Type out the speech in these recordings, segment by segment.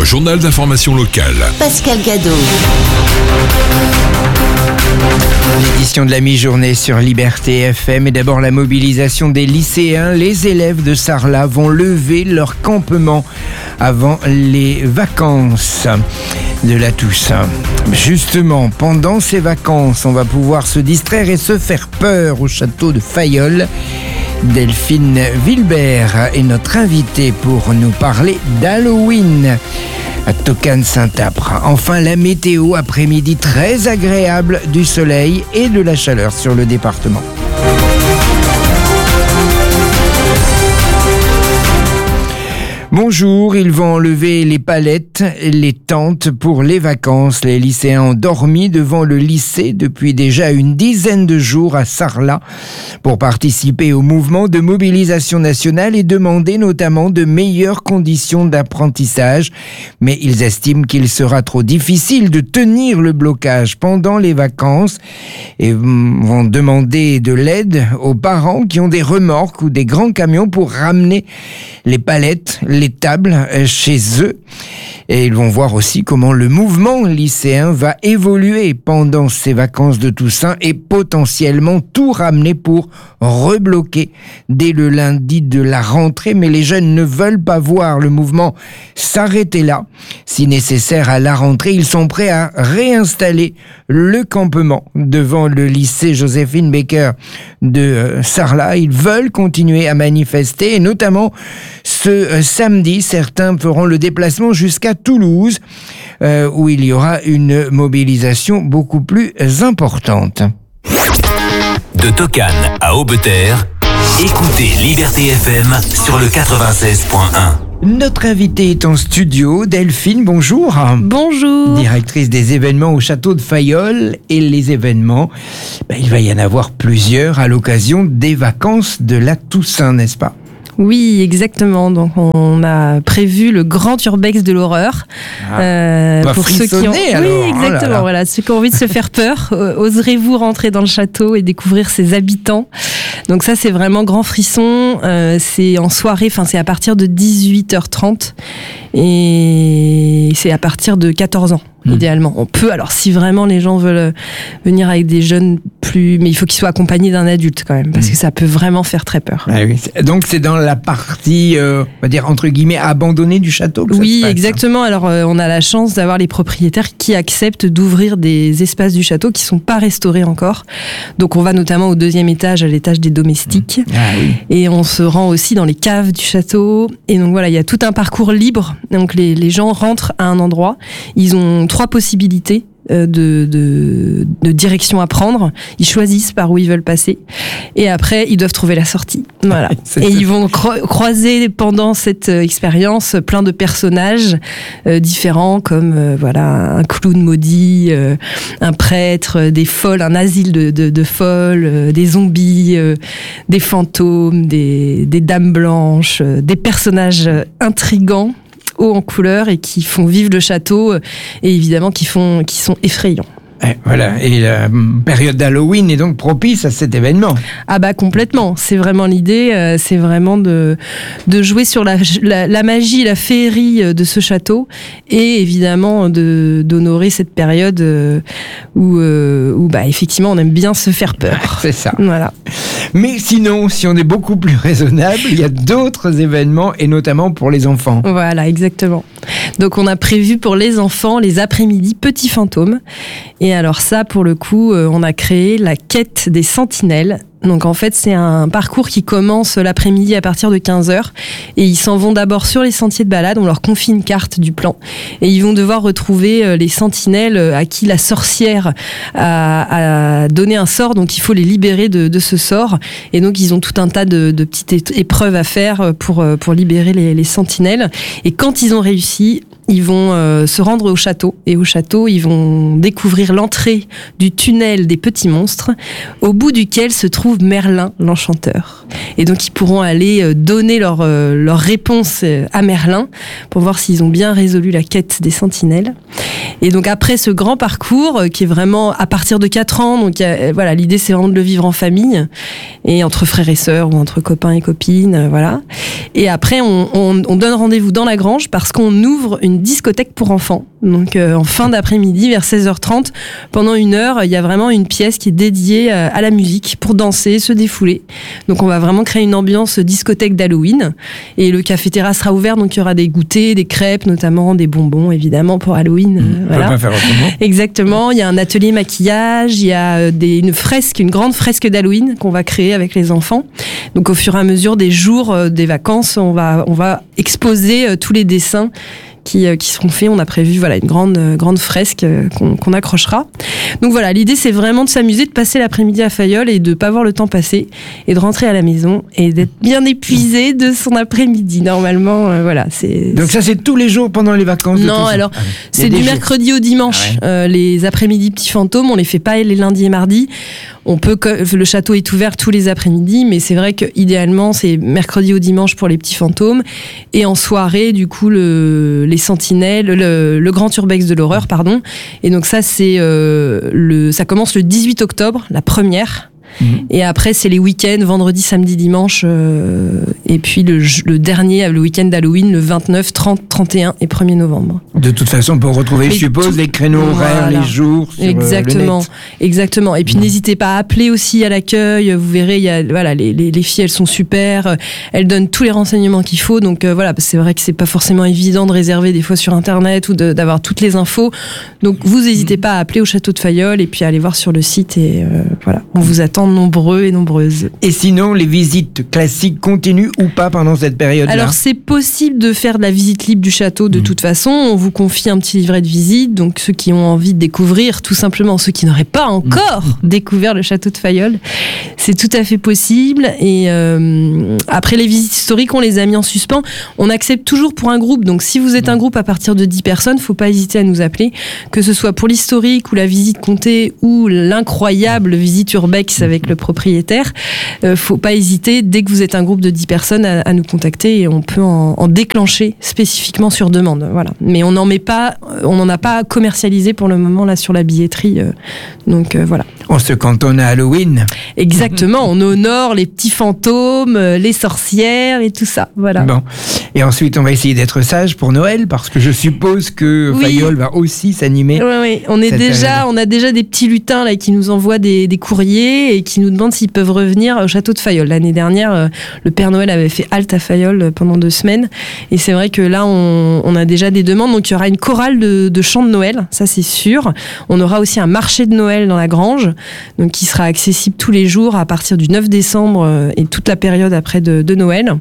journal d'information locale. Pascal Gadot. L'édition de la mi-journée sur Liberté FM. Et d'abord la mobilisation des lycéens. Les élèves de Sarlat vont lever leur campement avant les vacances de la Toussaint. Justement, pendant ces vacances, on va pouvoir se distraire et se faire peur au château de Fayolle. Delphine Wilbert est notre invitée pour nous parler d'Halloween à Tocane-Saint-Apre. Enfin, la météo après-midi très agréable, du soleil et de la chaleur sur le département. Bonjour, ils vont enlever les palettes, les tentes pour les vacances. Les lycéens ont dormi devant le lycée depuis déjà une dizaine de jours à Sarlat pour participer au mouvement de mobilisation nationale et demander notamment de meilleures conditions d'apprentissage. Mais ils estiment qu'il sera trop difficile de tenir le blocage pendant les vacances et vont demander de l'aide aux parents qui ont des remorques ou des grands camions pour ramener les palettes, les tables chez eux. Et ils vont voir aussi comment le mouvement lycéen va évoluer pendant ces vacances de Toussaint et potentiellement tout ramener pour rebloquer dès le lundi de la rentrée. Mais les jeunes ne veulent pas voir le mouvement s'arrêter là. Si nécessaire à la rentrée, ils sont prêts à réinstaller le campement devant le lycée Joséphine Baker de Sarlat. Ils veulent continuer à manifester et notamment ce samedi, certains feront le déplacement jusqu'à Toulouse où il y aura une mobilisation beaucoup plus importante. De Tocane à Aubeterre, écoutez Liberté FM sur le 96.1. Notre invitée est en studio, Delphine, bonjour. Bonjour. Directrice des événements au château de Fayolle. Et les événements, il va y en avoir plusieurs à l'occasion des vacances de la Toussaint, n'est-ce pas ? Oui, exactement. Donc, on a prévu le grand urbex de l'horreur. Pour ceux qui ont... Oui, exactement. Voilà, ceux qui ont envie de se faire peur, oserez-vous rentrer dans le château et découvrir ses habitants. Donc ça, c'est vraiment grand frisson. C'est en soirée, c'est à partir de 18h30 et c'est à partir de 14 ans. Idéalement, on peut. Alors, si vraiment les gens veulent venir avec des jeunes mais il faut qu'ils soient accompagnés d'un adulte quand même, parce que ça peut vraiment faire très peur. Ah oui. Donc, c'est dans la partie, on va dire entre guillemets, abandonnée du château. Que oui, ça se passe, exactement. Alors, on a la chance d'avoir les propriétaires qui acceptent d'ouvrir des espaces du château qui sont pas restaurés encore. Donc, on va notamment au 2e étage, à l'étage des domestiques, et on se rend aussi dans les caves du château. Et donc voilà, il y a tout un parcours libre. Donc, les gens rentrent à un endroit. Ils ont 3 possibilités de direction à prendre. Ils choisissent par où ils veulent passer et après ils doivent trouver la sortie. Voilà. Et ils vont croiser pendant cette expérience plein de personnages différents comme un clown maudit, un prêtre, des folles, un asile de folles, des zombies, des fantômes, des dames blanches, des personnages intrigants, haut en couleur et qui font vivre le château et évidemment qui sont effrayants. Voilà, et la période d'Halloween est donc propice à cet événement. Ah complètement, c'est vraiment l'idée, c'est vraiment de jouer sur la magie, la féerie de ce château et évidemment d'honorer cette période où effectivement on aime bien se faire peur. C'est ça. Voilà. Mais sinon, si on est beaucoup plus raisonnable, il y a d'autres événements et notamment pour les enfants. Voilà, exactement. Donc on a prévu pour les enfants les après-midi Petits Fantômes. Et alors ça, pour le coup, on a créé la quête des sentinelles. Donc en fait, c'est un parcours qui commence l'après-midi à partir de 15h et ils s'en vont d'abord sur les sentiers de balade, on leur confie une carte du plan et ils vont devoir retrouver les sentinelles à qui la sorcière a donné un sort, donc il faut les libérer de ce sort et donc ils ont tout un tas de petites épreuves à faire pour libérer les sentinelles et quand ils ont réussi, ils vont se rendre au château et au château ils vont découvrir l'entrée du tunnel des petits monstres au bout duquel se trouve Merlin l'enchanteur et donc ils pourront aller donner leur réponse à Merlin pour voir s'ils ont bien résolu la quête des sentinelles. Et donc après ce grand parcours qui est vraiment à partir de 4 ans, donc voilà, l'idée c'est vraiment de le vivre en famille et entre frères et sœurs ou entre copains et copines, voilà. Et après on donne rendez-vous dans la grange parce qu'on ouvre une une discothèque pour enfants. Donc en fin d'après-midi, vers 16h30, pendant 1 heure, il y a vraiment une pièce qui est dédiée à la musique pour danser, se défouler. Donc on va vraiment créer une ambiance discothèque d'Halloween. Et le café-terrasse sera ouvert, donc il y aura des goûters, des crêpes notamment, des bonbons évidemment pour Halloween. Voilà. On peut pas faire autrement. Exactement. Il y a un atelier maquillage, il y a une grande fresque d'Halloween qu'on va créer avec les enfants. Donc au fur et à mesure des jours des vacances, on va exposer tous les dessins qui seront faits. On a prévu une grande fresque qu'on accrochera. Donc voilà, l'idée c'est vraiment de s'amuser, de passer l'après-midi à Fayolle et de pas voir le temps passer et de rentrer à la maison et d'être bien épuisé de son après-midi. Normalement, Donc ça c'est tous les jours pendant les vacances? Non, alors c'est du mercredi au dimanche. Les après-midi petits fantômes, on les fait pas les lundis et mardis. Le château est ouvert tous les après-midi, mais c'est vrai que idéalement c'est mercredi au dimanche pour les petits fantômes et en soirée du coup les sentinelles, le grand urbex de l'horreur, pardon. Et donc ça c'est ça commence le 18 octobre, la première. Et après c'est les week-ends, vendredi, samedi, dimanche, et puis le dernier, le week-end d'Halloween, le 29, 30, 31 et 1er novembre. De toute façon on peut retrouver, je suppose, les créneaux horaires, les jours sur exactement, le net. Exactement. Et puis n'hésitez pas à appeler aussi à l'accueil, vous verrez, il y a, les filles elles sont super, elles donnent tous les renseignements qu'il faut, donc c'est vrai que c'est pas forcément évident de réserver des fois sur internet ou d'avoir toutes les infos, donc vous n'hésitez pas à appeler au château de Fayolle et puis à aller voir sur le site et on vous attend nombreux et nombreuses. Et sinon, les visites classiques continuent ou pas pendant cette période-là? Alors, c'est possible de faire de la visite libre du château de toute façon. On vous confie un petit livret de visite. Donc, ceux qui ont envie de découvrir, tout simplement, ceux qui n'auraient pas encore découvert le château de Fayolle, c'est tout à fait possible. Et après, les visites historiques, on les a mis en suspens. On accepte toujours pour un groupe. Donc, si vous êtes un groupe à partir de 10 personnes, faut pas hésiter à nous appeler. Que ce soit pour l'historique ou la visite comptée ou l'incroyable visite urbex avec le propriétaire, faut pas hésiter, dès que vous êtes un groupe de 10 personnes, à nous contacter et on peut en déclencher spécifiquement sur demande. Voilà. Mais on n'en a pas commercialisé pour le moment là sur la billetterie. Donc voilà. On se cantonne à Halloween. Exactement, on honore les petits fantômes, les sorcières et tout ça. Voilà. Bon. Et ensuite, on va essayer d'être sage pour Noël, parce que je suppose que Fayolle va aussi s'animer. Oui. On a déjà des petits lutins là qui nous envoient des courriers et qui nous demandent s'ils peuvent revenir au château de Fayolle. L'année dernière, le Père Noël avait fait halte à Fayolle pendant 2 semaines. Et c'est vrai que là, on a déjà des demandes. Donc, il y aura une chorale de chants de Noël, ça c'est sûr. On aura aussi un marché de Noël dans la grange, donc qui sera accessible tous les jours à partir du 9 décembre et toute la période après de Noël.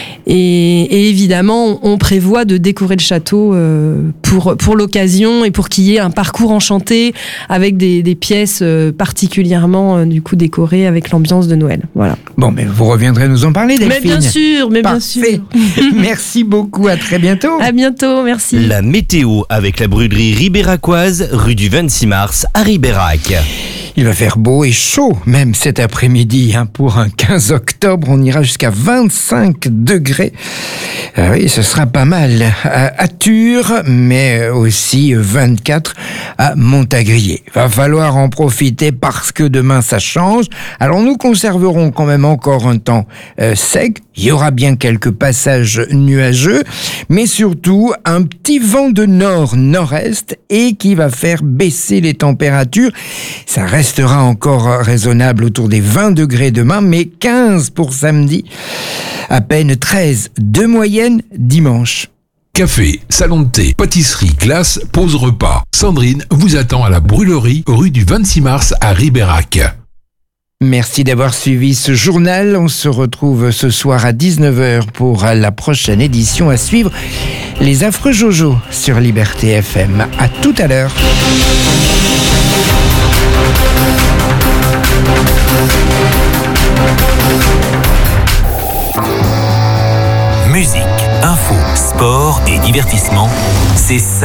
Et évidemment, on prévoit de décorer le château pour l'occasion et pour qu'il y ait un parcours enchanté avec des pièces particulièrement du coup décorées avec l'ambiance de Noël. Voilà. Bon, mais vous reviendrez nous en parler, Delphine. Mais bien sûr. Parfait. Merci beaucoup, à très bientôt. À bientôt, merci. La météo avec la brûlerie ribéracoise, rue du 26 mars à Ribérac. Il va faire beau et chaud, même cet après-midi. Pour un 15 octobre, on ira jusqu'à 25 degrés. Oui, ce sera pas mal à Thurs, mais aussi 24 à Montagrier. Va falloir en profiter parce que demain, ça change. Alors, nous conserverons quand même encore un temps sec. Il y aura bien quelques passages nuageux, mais surtout un petit vent de nord-nord-est et qui va faire baisser les températures. Ça restera encore raisonnable autour des 20 degrés demain, mais 15 pour samedi. À peine 13 de moyenne dimanche. Café, salon de thé, pâtisserie, glace, pause repas. Sandrine vous attend à la brûlerie, rue du 26 mars à Ribérac. Merci d'avoir suivi ce journal. On se retrouve ce soir à 19h pour la prochaine édition à suivre. Les Affreux Jojo sur Liberté FM. À tout à l'heure. Musique, info, sport et divertissement, c'est ça.